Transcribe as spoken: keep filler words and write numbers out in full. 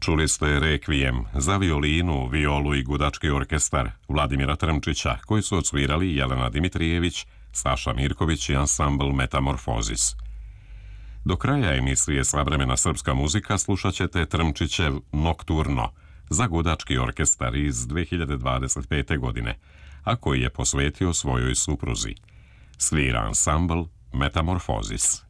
Čuli ste Rekvijem za violinu, violu i gudački orkestar Vladimira Trmčića, koji su odsvirali Jelena Dimitrijević, Saša Mirković i ansambl Metamorfozis. Do kraja emisije Savremena srpska muzika slušat ćete Trmčićev Nokturno za gudački orkestar iz dve hiljade dvadeset pete. godine, a koji je posvetio svojoj supruzi. Svira ansambl Metamorfozis.